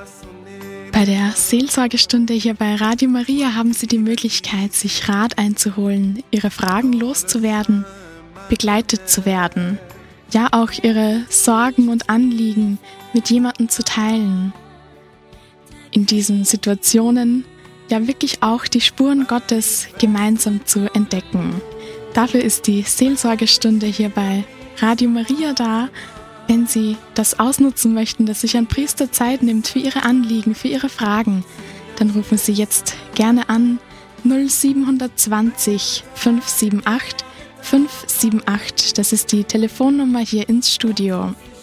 Bei der Seelsorgestunde hier bei Radio Maria haben Sie die Möglichkeit, sich Rat einzuholen, Ihre Fragen loszuwerden, begleitet zu werden, ja auch Ihre Sorgen und Anliegen mit jemandem zu teilen. In diesen Situationen ja wirklich auch die Spuren Gottes gemeinsam zu entdecken. Dafür ist die Seelsorgestunde hier bei Radio Maria da. Wenn Sie das ausnutzen möchten, dass sich ein Priester Zeit nimmt für Ihre Anliegen, für Ihre Fragen, dann rufen Sie jetzt gerne an 0720 578 578. Das ist die Telefonnummer hier ins Studio.